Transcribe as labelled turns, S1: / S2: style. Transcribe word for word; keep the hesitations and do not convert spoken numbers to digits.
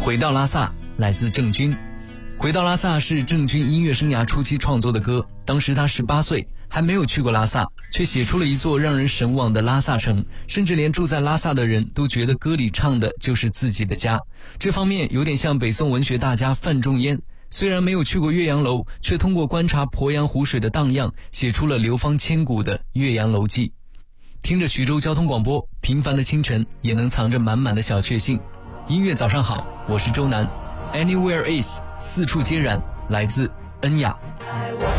S1: 回到拉萨来自郑钧。回到拉萨是郑钧音乐生涯初期创作的歌，当时他十八岁，还没有去过拉萨，却写出了一座让人神往的拉萨城，甚至连住在拉萨的人都觉得歌里唱的就是自己的家。这方面有点像北宋文学大家范仲淹，虽然没有去过岳阳楼，却通过观察鄱阳湖水的荡漾，写出了流芳千古的《岳阳楼记》。听着徐州交通广播，平凡的清晨也能藏着满满的小确幸。音乐早上好，我是周南。 Anywhere is 四处皆然，来自恩雅。